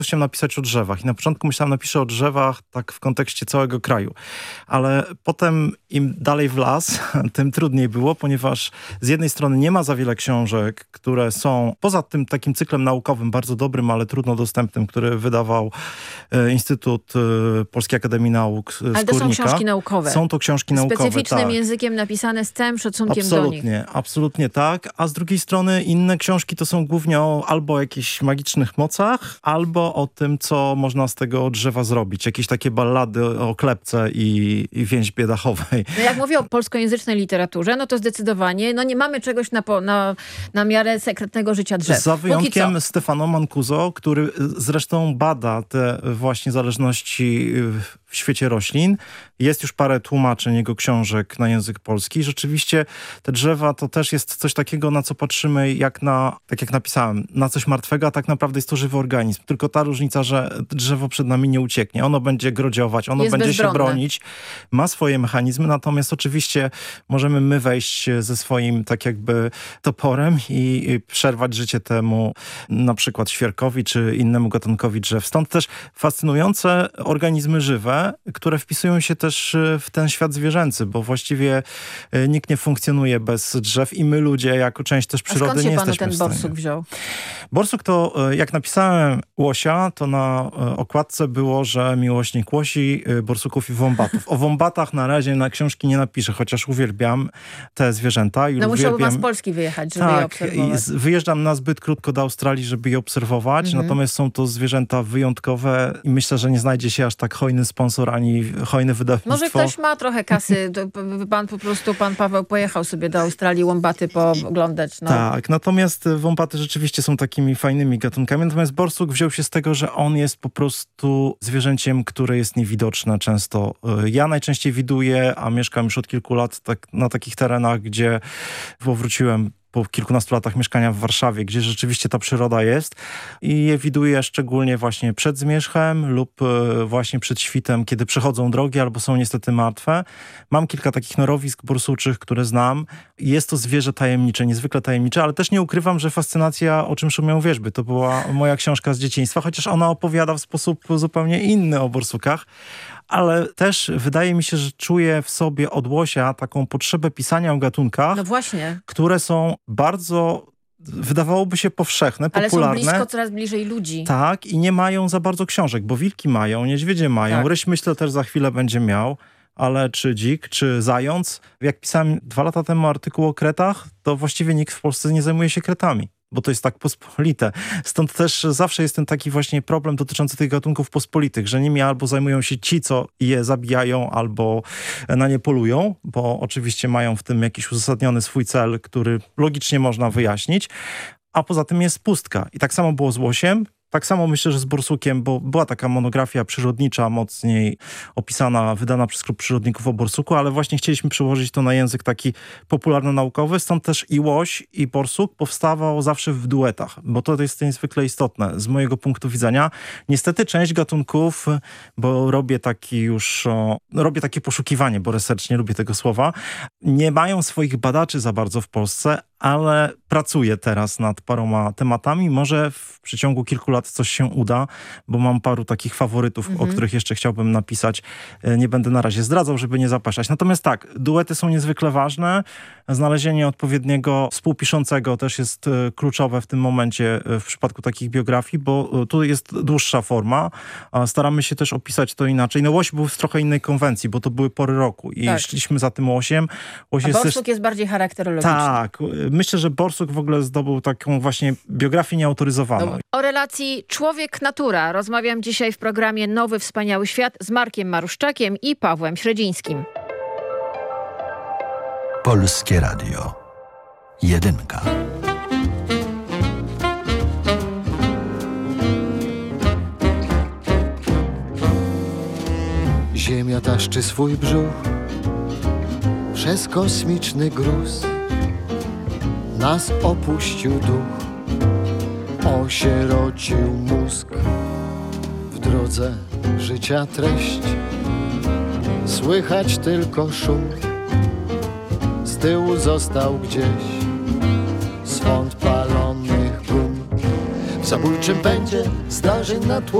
Chciałem napisać o drzewach i na początku myślałem, napiszę o drzewach tak w kontekście całego kraju, ale potem im dalej w las, tym trudniej było, ponieważ z jednej strony nie ma za wiele książek, które są poza tym takim cyklem naukowym, bardzo dobrym, ale trudno dostępnym, który wydawał Instytut Polskiej Akademii Nauk z Górnika. Ale to są książki naukowe. Są to książki naukowe, specyficznym tak. językiem napisane z całym szacunkiem do nich. Absolutnie tak. A z drugiej strony inne książki to są głównie albo o jakichś magicznych mocach, albo o tym, co można z tego drzewa zrobić. Jakieś takie ballady o klepce i więźbie dachowej. No jak mówię o polskojęzycznej literaturze, no to zdecydowanie nie mamy czegoś na miarę sekretnego życia drzew. Za wyjątkiem Stefano Mancuso, który zresztą bada te właśnie zależności w świecie roślin. Jest już parę tłumaczeń jego książek na język polski. Rzeczywiście te drzewa to też jest coś takiego, na co patrzymy tak jak napisałem, na coś martwego, a tak naprawdę jest to żywy organizm. Tylko ta różnica, że drzewo przed nami nie ucieknie. Ono będzie grodziować, ono będzie bezbronne. Się bronić. Ma swoje mechanizmy, natomiast oczywiście możemy my wejść ze swoim tak jakby toporem i przerwać życie temu na przykład świerkowi czy innemu gatunkowi drzew. Stąd też fascynujące organizmy żywe, które wpisują się też w ten świat zwierzęcy, bo właściwie nikt nie funkcjonuje bez drzew i my ludzie jako część też przyrody nie jesteśmy w stanie. A skąd się panu ten borsuk wziął? Borsuk to, jak napisałem łosia, to na okładce było, że miłośnik łosi, borsuków i wombatów. O wombatach na razie na książki nie napiszę, chociaż uwielbiam te zwierzęta. I musiałby pan z Polski wyjechać, żeby je obserwować. Wyjeżdżam na zbyt krótko do Australii, żeby je obserwować, natomiast są to zwierzęta wyjątkowe i myślę, że nie znajdzie się aż tak hojny sponsor ani hojne wydawnictwo. Może ktoś ma trochę kasy. Pan Paweł pojechał sobie do Australii wombaty pooglądać. No. Tak, natomiast wombaty rzeczywiście są takimi fajnymi gatunkami. Natomiast borsuk wziął się z tego, że on jest po prostu zwierzęciem, które jest niewidoczne często. Ja najczęściej widuję, a mieszkam już od kilku lat na takich terenach, gdzie powróciłem po kilkunastu latach mieszkania w Warszawie, gdzie rzeczywiście ta przyroda jest i je widuję szczególnie właśnie przed zmierzchem lub właśnie przed świtem, kiedy przechodzą drogi albo są niestety martwe. Mam kilka takich norowisk borsuczych, które znam. Jest to zwierzę tajemnicze, niezwykle tajemnicze, ale też nie ukrywam, że fascynacja O czym szumią wierzby to była moja książka z dzieciństwa, chociaż ona opowiada w sposób zupełnie inny o borsukach. Ale też wydaje mi się, że czuję w sobie od łosia taką potrzebę pisania o gatunkach, no właśnie, które są bardzo, wydawałoby się powszechne, popularne. Ale są coraz bliżej ludzi. Tak, i nie mają za bardzo książek, bo wilki mają, niedźwiedzie mają, tak. Ryś myślę też za chwilę będzie miał, ale czy dzik, czy zając. Jak pisałem 2 lata temu artykuł o kretach, to właściwie nikt w Polsce nie zajmuje się kretami, bo to jest tak pospolite. Stąd też zawsze jest ten taki właśnie problem dotyczący tych gatunków pospolitych, że nimi albo zajmują się ci, co je zabijają, albo na nie polują, bo oczywiście mają w tym jakiś uzasadniony swój cel, który logicznie można wyjaśnić, a poza tym jest pustka. I tak samo było z łosiem. Tak samo myślę, że z borsukiem, bo była taka monografia przyrodnicza, mocniej opisana, wydana przez Klub Przyrodników o borsuku, ale właśnie chcieliśmy przełożyć to na język taki popularno-naukowy, stąd też i łoś, i borsuk powstawał zawsze w duetach, bo to jest niezwykle istotne z mojego punktu widzenia. Niestety część gatunków, bo robię takie poszukiwanie, bo research nie lubię tego słowa, nie mają swoich badaczy za bardzo w Polsce, ale pracuję teraz nad paroma tematami. Może w przeciągu kilku lat coś się uda, bo mam paru takich faworytów, o których jeszcze chciałbym napisać. Nie będę na razie zdradzał, żeby nie zapeszać. Natomiast tak, duety są niezwykle ważne. Znalezienie odpowiedniego współpiszącego też jest kluczowe w tym momencie w przypadku takich biografii, bo tu jest dłuższa forma. Staramy się też opisać to inaczej. No łoś był w trochę innej konwencji, bo to były pory roku i szliśmy za tym łosiem. Borsuk jest bardziej charakterologiczny. Tak. Myślę, że borsuk w ogóle zdobył taką właśnie biografię nieautoryzowaną. O relacji człowiek-natura rozmawiam dzisiaj w programie Nowy Wspaniały Świat z Markiem Maruszczakiem i Pawłem Średzińskim. Polskie Radio. 1. Ziemia taszczy swój brzuch przez kosmiczny gruz. Nas opuścił duch, osierocił mózg. W drodze życia treść słychać tylko szum. Z tyłu został gdzieś swąd palonych gum. W zabójczym pędzie zdarzeń na tło.